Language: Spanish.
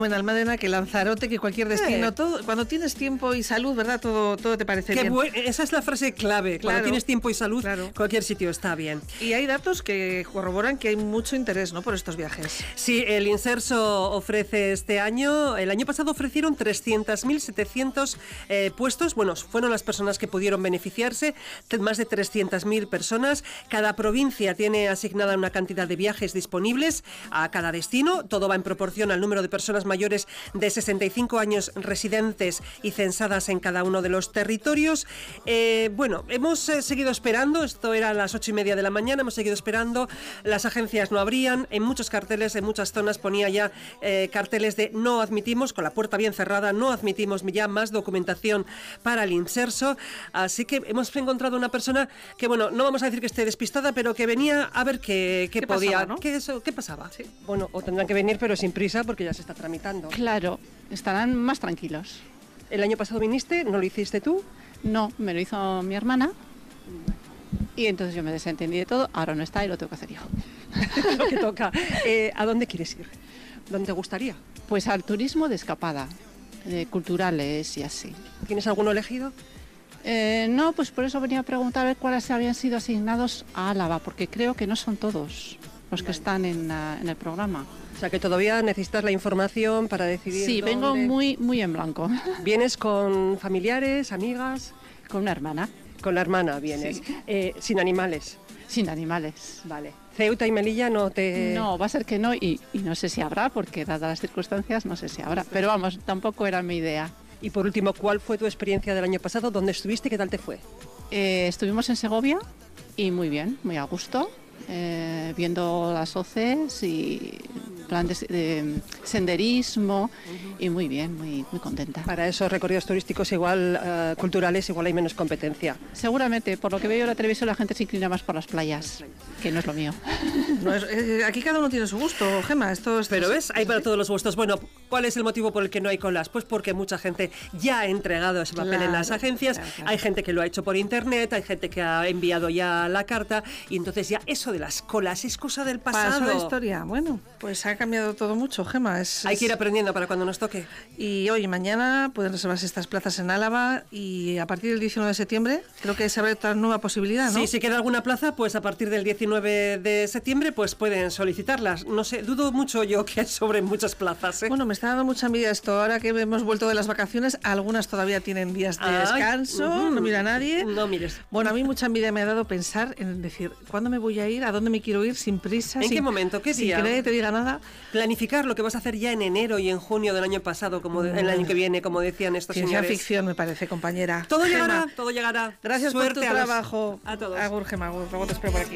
En Almadena, que Lanzarote, que cualquier destino, todo, cuando tienes tiempo y salud, ¿verdad? Todo te parece bien. Esa es la frase clave. Claro, cuando tienes tiempo y salud, claro. Cualquier sitio está bien. Y hay datos que corroboran que hay mucho interés, ¿no?, por estos viajes. Sí, el Inserso ofrece este año, el año pasado ofrecieron 300.700 puestos. Bueno, fueron las personas que pudieron beneficiarse, más de 300.000 personas. Cada provincia tiene asignada una cantidad de viajes disponibles a cada destino. Todo va en proporción al número de personas mayores de 65 años residentes y censadas en cada uno de los territorios. Bueno, hemos seguido esperando, esto era a las 8:30 de la mañana, hemos seguido esperando, las agencias no abrían, en muchos carteles, en muchas zonas ponía ya carteles de no admitimos, con la puerta bien cerrada, no admitimos ya más documentación para el Inserso, así que hemos encontrado una persona que, bueno, no vamos a decir que esté despistada, pero que venía a ver qué podía, pasaba, ¿no? qué pasaba. Sí. Bueno, o tendrán que venir, pero sin prisa, porque ya se está tramitando. Claro, estarán más tranquilos. ¿El año pasado viniste? ¿No lo hiciste tú? No, me lo hizo mi hermana y entonces yo me desentendí de todo, ahora no está y lo tengo que hacer yo. Lo que toca. ¿A dónde quieres ir? ¿Dónde te gustaría? Pues al turismo de escapada, culturales y así. ¿Tienes alguno elegido? No, pues por eso venía a preguntar a ver cuáles habían sido asignados a Álava, porque creo que no son todos los que están en el programa. O sea, que todavía necesitas la información para decidir. Sí, dónde. vengo muy en blanco. ¿Vienes con familiares, amigas? Con una hermana. Con la hermana vienes. Sí. Sin animales. Sin animales. Vale. Ceuta y Melilla no te... No, va a ser que no y no sé si habrá, porque dadas las circunstancias no sé si habrá. Pero vamos, tampoco era mi idea. Y por último, ¿cuál fue tu experiencia del año pasado? ¿Dónde estuviste? ¿Qué tal te fue? Estuvimos en Segovia y muy bien, muy a gusto, viendo las hoces y plan de senderismo y muy bien, muy contenta. Para esos recorridos turísticos igual, culturales, igual hay menos competencia. Seguramente, por lo que veo en la televisión, la gente se inclina más por las playas, que no es lo mío. No aquí cada uno tiene su gusto, Gemma. Pero ves, hay para todos los gustos. Bueno, ¿cuál es el motivo por el que no hay colas? Pues porque mucha gente ya ha entregado ese papel en las agencias. Claro. Hay gente que lo ha hecho por internet, hay gente que ha enviado ya la carta y entonces ya eso de las colas es cosa del pasado. Pasó la historia. Bueno, pues ha cambiado todo mucho, Gemma. Hay que ir aprendiendo para cuando nos toque. Y hoy y mañana pueden reservarse estas plazas en Álava y a partir del 19 de septiembre creo que se abre otra nueva posibilidad, ¿no? Sí, si queda alguna plaza, pues a partir del 19 de septiembre pues pueden solicitarlas. No sé, dudo mucho yo que sobren muchas plazas, ¿eh? Bueno, me está dando mucha envidia esto. Ahora que hemos vuelto de las vacaciones, algunas todavía tienen días de descanso, no mira a nadie. No mires. Bueno, a mí mucha envidia me ha dado pensar en decir, ¿cuándo me voy a ir? ¿A dónde me quiero ir? Sin prisa. ¿En qué momento? ¿Qué día? Sin que nadie te diga nada. Planificar lo que vas a hacer ya en enero y en junio del año pasado, como el año que viene, como decían estos señores. Ciencia ficción, me parece, compañera. Todo Gemma, llegará, todo llegará. Gracias Suerte por tu trabajo. A todos. Agur, Gemma, agur. Luego te espero por aquí.